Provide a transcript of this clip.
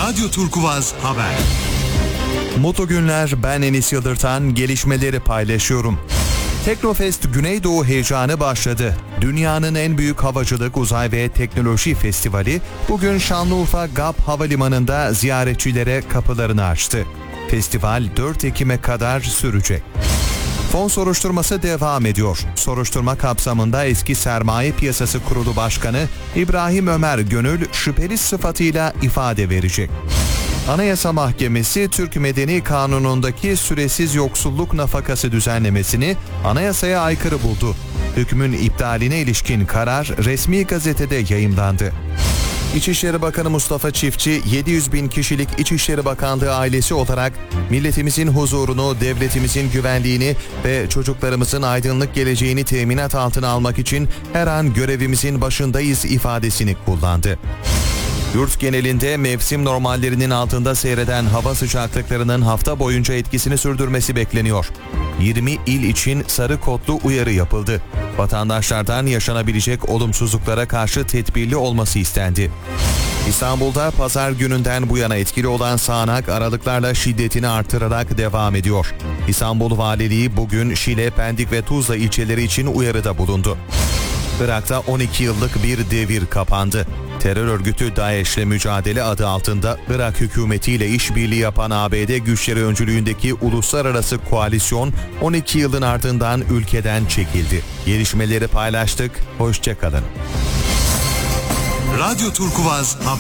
Radyo Turkuvaz Haber. Mutlu günler, ben Enis Yıldırtan, gelişmeleri paylaşıyorum. Teknofest Güneydoğu heyecanı başladı. Dünyanın en büyük havacılık, uzay ve teknoloji festivali bugün Şanlıurfa GAP Havalimanı'nda ziyaretçilere kapılarını açtı. Festival 4 Ekim'e kadar sürecek. Fon soruşturması devam ediyor. Soruşturma kapsamında eski Sermaye Piyasası Kurulu Başkanı İbrahim Ömer Gönül şüpheli sıfatıyla ifade verecek. Anayasa Mahkemesi Türk Medeni Kanunu'ndaki süresiz yoksulluk nafakası düzenlemesini anayasaya aykırı buldu. Hükmün iptaline ilişkin karar resmi gazetede yayımlandı. İçişleri Bakanı Mustafa Çiftçi, 700 bin kişilik İçişleri Bakanlığı ailesi olarak milletimizin huzurunu, devletimizin güvenliğini ve çocuklarımızın aydınlık geleceğini teminat altına almak için her an görevimizin başındayız ifadesini kullandı. Yurt genelinde mevsim normallerinin altında seyreden hava sıcaklıklarının hafta boyunca etkisini sürdürmesi bekleniyor. 20 il için sarı kodlu uyarı yapıldı. Vatandaşlardan yaşanabilecek olumsuzluklara karşı tedbirli olması istendi. İstanbul'da pazar gününden bu yana etkili olan sağanak aralıklarla şiddetini artırarak devam ediyor. İstanbul Valiliği bugün Şile, Pendik ve Tuzla ilçeleri için uyarıda bulundu. Irak'ta 12 yıllık bir devir kapandı. Terör örgütü DAEŞ'le mücadele adı altında Irak hükümetiyle işbirliği yapan ABD güçleri öncülüğündeki uluslararası koalisyon 12 yılın ardından ülkeden çekildi. Gelişmeleri paylaştık, hoşça kalın. Radyo Turkuvaz Haber.